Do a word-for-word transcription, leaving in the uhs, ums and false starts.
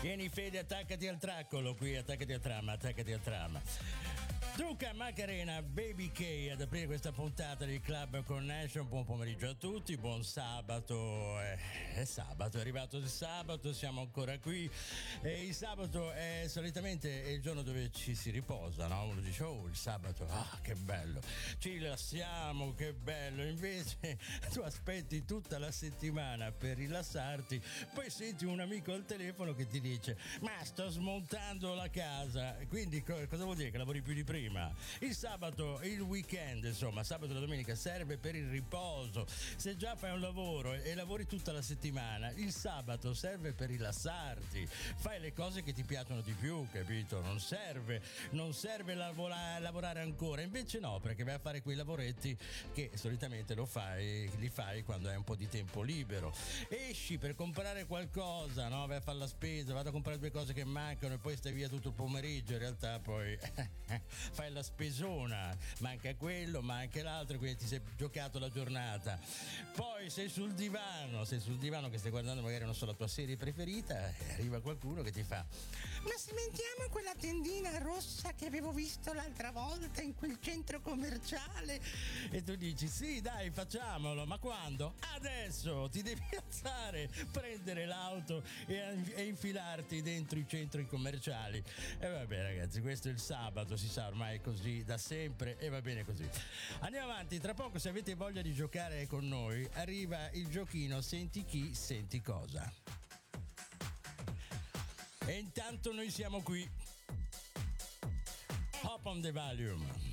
Vieni Fede, attaccati al traccolo qui, attaccati al tram, attaccati al tram. Luca Macarena, Baby K ad aprire questa puntata di Club Connection. Buon pomeriggio a tutti, buon sabato. Eh, è sabato, è arrivato il sabato, siamo ancora qui. E il sabato è solitamente è il giorno dove ci si riposa, no? Uno dice, oh, il sabato, ah, che bello, ci rilassiamo, che bello. Invece tu aspetti tutta la settimana per rilassarti, poi senti un amico al telefono che ti dice, ma sto smontando la casa. Quindi co- cosa vuol dire? Che lavori più di prima? Il sabato, il weekend, insomma, sabato e la domenica serve per il riposo. Se già fai un lavoro e lavori tutta la settimana, il sabato serve per rilassarti. Fai le cose che ti piacciono di più, capito? Non serve, non serve lavora, lavorare ancora. Invece no, perché vai a fare quei lavoretti che solitamente lo fai, li fai quando hai un po' di tempo libero. Esci per comprare qualcosa, no? Vai a fare la spesa, vado a comprare due cose che mancano e poi stai via tutto il pomeriggio. In realtà poi fai la spesona, manca quello, manca l'altro, quindi ti sei giocato la giornata. Poi sei sul divano, sei sul divano che stai guardando magari non so la tua serie preferita e arriva qualcuno che ti fa, ma se mettiamo quella tendina rossa che avevo visto l'altra volta in quel centro commerciale, e tu dici sì dai facciamolo, ma quando? Adesso ti devi alzare, prendere l'auto e, e infilarti dentro i centri commerciali. E vabbè ragazzi, questo è il sabato, si sa ormai è così da sempre e va bene così. Andiamo avanti, tra poco se avete voglia di giocare con noi arriva il giochino Senti chi, senti cosa. E intanto noi siamo qui. Hop on the volume.